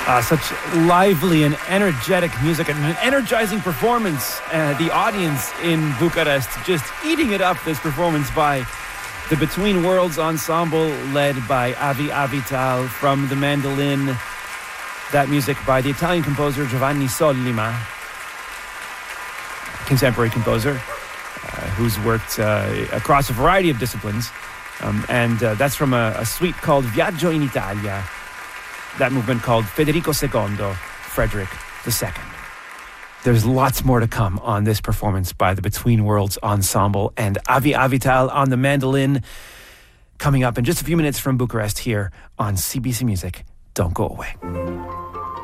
Such lively and energetic music and an energizing performance. The audience in Bucharest just eating it up, this performance by the Between Worlds Ensemble, led by Avi Avital from the mandolin. That music by the Italian composer Giovanni Sollima, contemporary composer who's worked across a variety of disciplines. And that's from a suite called Viaggio in Italia. That movement called Federico II, Frederick II. There's lots more to come on this performance by the Between Worlds Ensemble and Avi Avital on the mandolin, coming up in just a few minutes from Bucharest here on CBC Music. Don't go away.